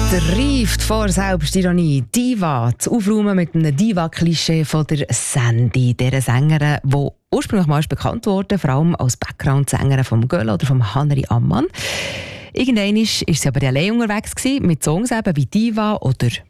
Reift vor Selbstironie. Diva. Das Aufräumen mit einem Diva-Klischee von der Sandy, dieser Sängerin, die ursprünglich mal bekannt wurde, vor allem als Background-Sängerin vom Göll oder vom Haneri Ammann. Irgendwann war sie aber allein unterwegs gewesen, mit Songs eben wie Diva oder